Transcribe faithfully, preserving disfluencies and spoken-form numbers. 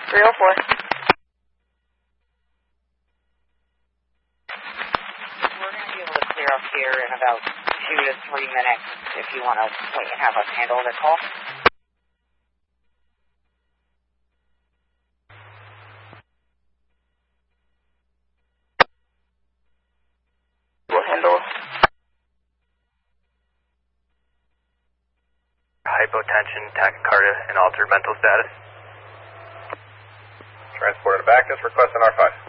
three oh four. We're going to be able to clear up here in about two to three minutes if you want to wait and have us handle the call. We'll handle. Hypotension, tachycardia, and altered mental status. Transported back. Just request an R five.